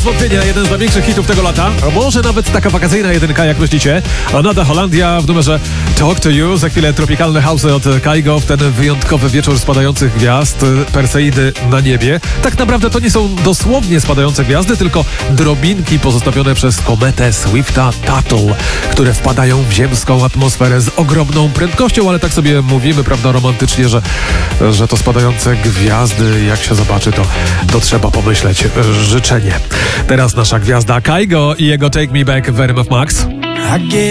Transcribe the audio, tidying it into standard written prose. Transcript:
bez wątpienia jeden z największych hitów tego lata, a może nawet taka wakacyjna jedynka, jak myślicie. Nada Holandia w numerze Talk to You, za chwilę tropikalne house od Kygo w ten wyjątkowy wieczór spadających gwiazd, Perseidy na niebie. Tak naprawdę to nie są dosłownie spadające gwiazdy, tylko drobinki pozostawione przez kometę Swifta Tuttle, które wpadają w ziemską atmosferę z ogromną prędkością, ale tak sobie mówimy, prawda, romantycznie, że to spadające gwiazdy, jak się zobaczy, to trzeba pomyśleć. Życzenie. Teraz nasza gwiazda Kygo i jego Take Me Back w RMF Max.